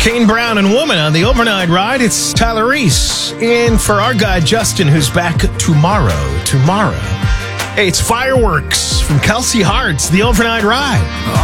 Kane Brown and Woman on the overnight ride. It's Tyler Reese in for our guy Justin, who's back tomorrow. Hey, it's Fireworks from Kelsey Hart's The Overnight Ride.